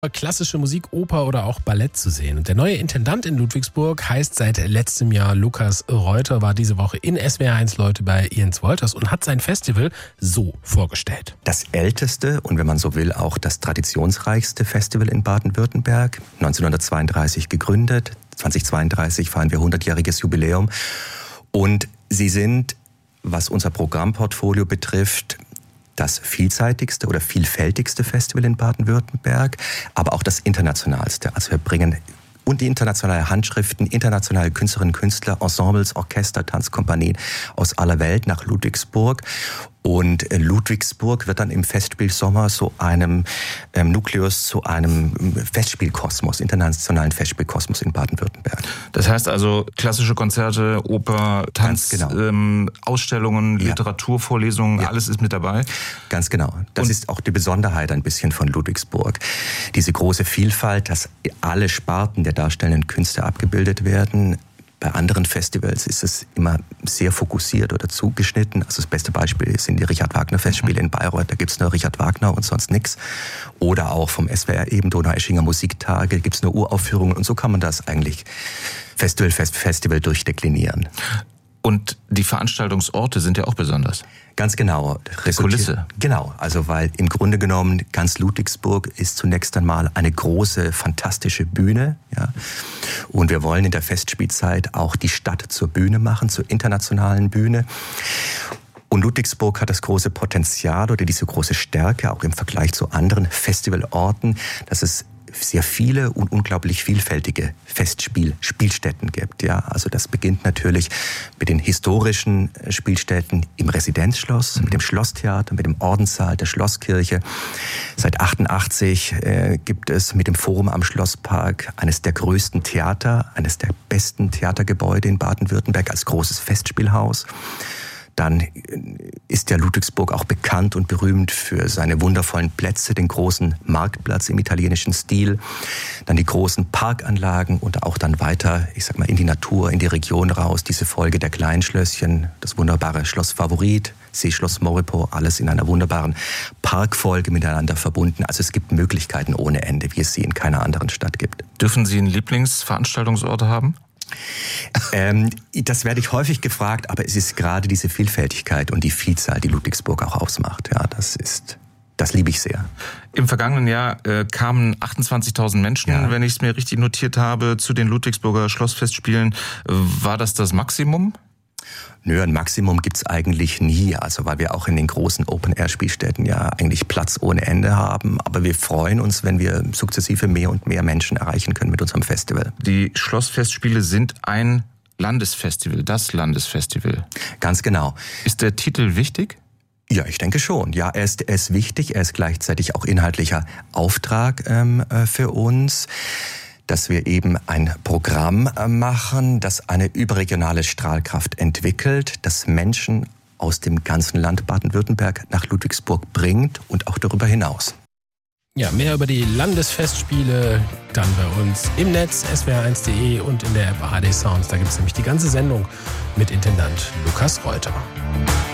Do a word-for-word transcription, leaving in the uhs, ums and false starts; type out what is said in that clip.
Klassische Musik, Oper oder auch Ballett zu sehen. Und der neue Intendant in Ludwigsburg heißt seit letztem Jahr Lukas Reuter, war diese Woche in S W R eins Leute bei Jens Wolters und hat sein Festival so vorgestellt. Das älteste und wenn man so will auch das traditionsreichste Festival in Baden-Württemberg, neunzehnhundertzweiunddreißig gegründet, zweitausendzweiunddreißig feiern wir hundertjähriges Jubiläum und sie sind, was unser Programmportfolio betrifft, das vielseitigste oder vielfältigste Festival in Baden-Württemberg, aber auch das internationalste. Also wir bringen und die internationale Handschriften, internationale Künstlerinnen und Künstler, Ensembles, Orchester, Tanzkompanien aus aller Welt nach Ludwigsburg. Und Ludwigsburg wird dann im Festspielsommer zu einem ähm, Nukleus, zu einem Festspielkosmos, internationalen Festspielkosmos in Baden-Württemberg. Das heißt also klassische Konzerte, Oper, Tanz, genau. ähm, Ausstellungen, ja. Literaturvorlesungen, ja. Alles ist mit dabei? Ganz genau. Das Und ist auch die Besonderheit ein bisschen von Ludwigsburg. Diese große Vielfalt, dass alle Sparten der darstellenden Künste abgebildet werden. Bei anderen Festivals ist es immer sehr fokussiert oder zugeschnitten. Also das beste Beispiel sind die Richard-Wagner-Festspiele in Bayreuth. Da gibt's nur Richard Wagner und sonst nichts. Oder auch vom S W R eben Donaueschinger Musiktage gibt's nur Uraufführungen. Und so kann man das eigentlich Festival, Fest, Festival durchdeklinieren. Und die Veranstaltungsorte sind ja auch besonders. Ganz genau. Die Kulisse. Genau, also weil im Grunde genommen ganz Ludwigsburg ist zunächst einmal eine große, fantastische Bühne. Ja. Und wir wollen in der Festspielzeit auch die Stadt zur Bühne machen, zur internationalen Bühne. Und Ludwigsburg hat das große Potenzial oder diese große Stärke, auch im Vergleich zu anderen Festivalorten, dass es sehr viele und unglaublich vielfältige Festspielspielstätten gibt. Ja, also das beginnt natürlich mit den historischen Spielstätten im Residenzschloss, mhm. mit dem Schlosstheater, mit dem Ordenssaal der Schlosskirche. Seit achtundachtzig äh, gibt es mit dem Forum am Schlosspark eines der größten Theater, eines der besten Theatergebäude in Baden-Württemberg als großes Festspielhaus. Dann ist ja Ludwigsburg auch bekannt und berühmt für seine wundervollen Plätze, den großen Marktplatz im italienischen Stil, dann die großen Parkanlagen und auch dann weiter, ich sag mal, in die Natur, in die Region raus, diese Folge der kleinen Schlösschen, das wunderbare Schloss Favorit, Seeschloss Moripour, alles in einer wunderbaren Parkfolge miteinander verbunden. Also es gibt Möglichkeiten ohne Ende, wie es sie in keiner anderen Stadt gibt. Dürfen Sie einen Lieblingsveranstaltungsort haben? Ähm, das werde ich häufig gefragt, aber es ist gerade diese Vielfältigkeit und die Vielzahl, die Ludwigsburg auch ausmacht. Ja, das ist, das liebe ich sehr. Im vergangenen Jahr äh, kamen achtundzwanzigtausend Menschen, ja. wenn ich es mir richtig notiert habe, zu den Ludwigsburger Schlossfestspielen. War das das Maximum? Nö, ein Maximum gibt's eigentlich nie, also weil wir auch in den großen Open-Air-Spielstätten ja eigentlich Platz ohne Ende haben. Aber wir freuen uns, wenn wir sukzessive mehr und mehr Menschen erreichen können mit unserem Festival. Die Schlossfestspiele sind ein Landesfestival, das Landesfestival. Ganz genau. Ist der Titel wichtig? Ja, ich denke schon. Ja, er ist, er ist wichtig, er ist gleichzeitig auch inhaltlicher Auftrag ähm, für uns, dass wir eben ein Programm machen, das eine überregionale Strahlkraft entwickelt, das Menschen aus dem ganzen Land Baden-Württemberg nach Ludwigsburg bringt und auch darüber hinaus. Ja, mehr über die Landesfestspiele dann bei uns im Netz, S W R eins punkt de und in der App A R D Sounds. Da gibt es nämlich die ganze Sendung mit Intendant Lukas Reuter.